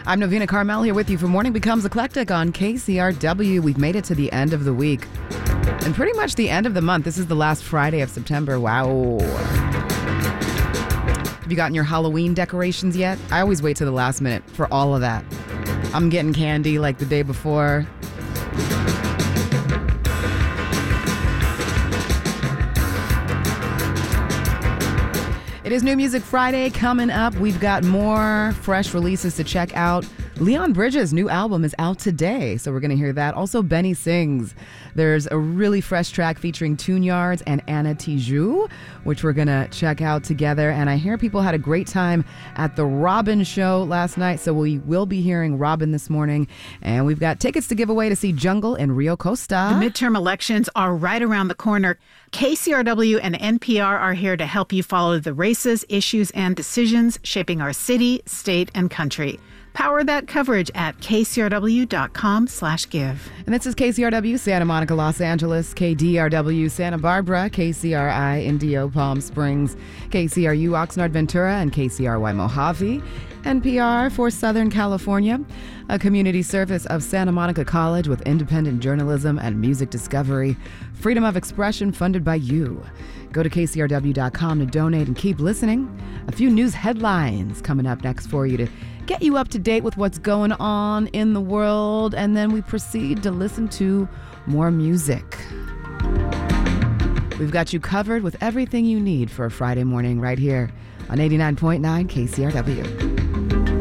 I'm Novena Carmel here with you for Morning Becomes Eclectic on KCRW. We've made it to the end of the week and pretty much the end of the month. This is the last Friday of September. Wow. Have you gotten your Halloween decorations yet? I always wait to the last minute for all of that. I'm getting candy like the day before. It is New Music Friday coming up. We've got more fresh releases to check out. Leon Bridges' new album is out today, so we're going to hear that. Also, Benny Sings. There's a really fresh track featuring Tune Yards and Anna Tijoux, which we're going to check out together. And I hear people had a great time at the Robin show last night, so we will be hearing Robin this morning. And we've got tickets to give away to see Jungle in Rio Costa. The midterm elections are right around the corner. KCRW and NPR are here to help you follow the races, issues, and decisions shaping our city, state, and country. Power that coverage at kcrw.com/give. And this is KCRW, Santa Monica, Los Angeles, KDRW, Santa Barbara, KCRI, Indio, Palm Springs, KCRU, Oxnard, Ventura, and KCRY, Mojave. NPR for Southern California, a community service of Santa Monica College with independent journalism and music discovery. Freedom of expression funded by you. Go to kcrw.com to donate and keep listening. A few news headlines coming up next for you to get you up to date with what's going on in the world, and then we proceed to listen to more music. We've got you covered with everything you need for a Friday morning right here on 89.9 KCRW.